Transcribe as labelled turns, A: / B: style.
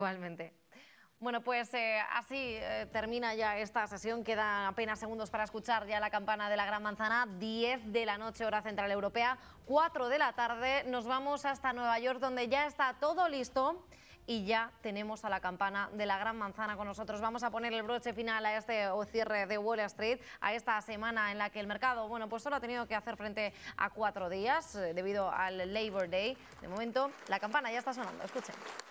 A: Igualmente. Bueno, pues así termina ya esta sesión. Quedan apenas segundos para escuchar ya la campana de la Gran Manzana. 10 de la noche, hora central europea, 4 de la tarde. Nos vamos hasta Nueva York, donde ya está todo listo y ya tenemos a la campana de la Gran Manzana con nosotros. Vamos a poner el broche final a este cierre de Wall Street, a esta semana en la que el mercado, bueno, pues solo ha tenido que hacer frente a 4 días debido al Labor Day. De momento, la campana ya está sonando. Escuchen.